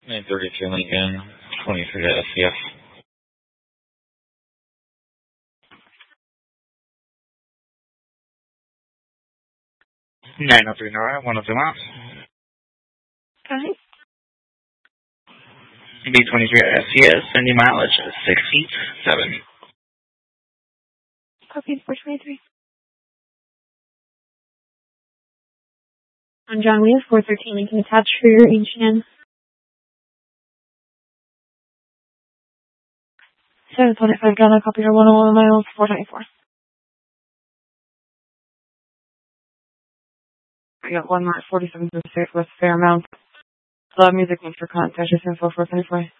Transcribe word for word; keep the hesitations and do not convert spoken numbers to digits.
nine thirty-two Lincoln, twenty-three to S C F. nine oh three Nora, one oh two miles. Okay. B twenty-three at S C S, sending mileage of sixty-seven. Copy, four twenty-three. On John, we have four thirteen Lincoln attached for your H N. seven twenty-five, John, I copy your one oh one miles, four twenty-four. I got one mark, forty-seven to six, West Fairmount. Love music, thanks for contact, just info, four twenty-four.